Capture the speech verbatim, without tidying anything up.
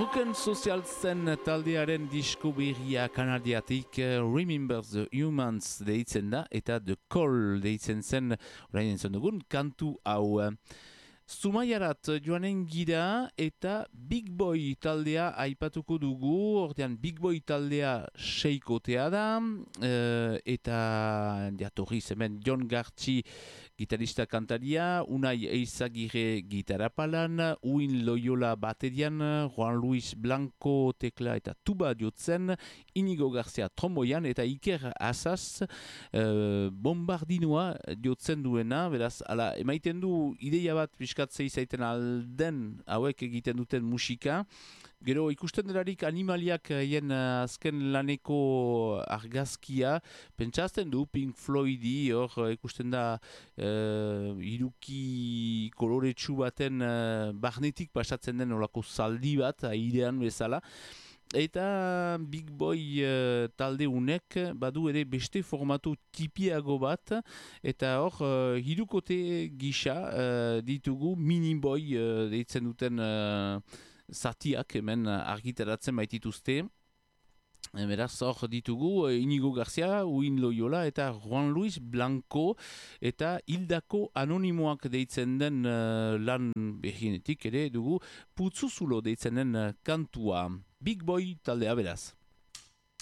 Broken Social Zen taldearen disko berria kanadiatik Remember the Humans deitzen da eta The Call deitzen zen orain entzun dugun kantu hau. Zumaiarat joanen gira eta Big Boy taldea aipatuko dugu, ordean Big Boy taldea seikotea da, e, eta jatorri hemen Jon Gartxi gitarista kantaria, Unai Eizagirre gitarapalan, Uin Loyola baterian, Juan Luis Blanco tekla eta tuba jotzen, Inigo Garcia tromboian eta Iker Asaz e, bombardinoa jotzen duena, beraz, ala, emaiten du ideia bat piskatzei zaiten alden hauek egiten duten musika. Gero ikusten delarik animaliak hien azken laneko argazkia, pentsazten du Pink Floydi, hor ikusten da uh, iruki koloretsu baten uh, barnetik pasatzen den olako zaldi bat, airean bezala. Eta Big Boy uh, talde unek badu ere beste formatu tipiago bat, eta hor uh, hirukote gisa uh, ditugu Mini Boy uh, deitzen duten uh, zatiak hemen argitaratzen baitituzte. Beraz, hor ditugu Inigo Garcia, Uin Loyola eta Juan Luis Blanco eta hildako anonimoak deitzen den uh, lan behienetik ere dugu Putzuzulo deitzen den uh, kantua. Big Boy taldea beraz.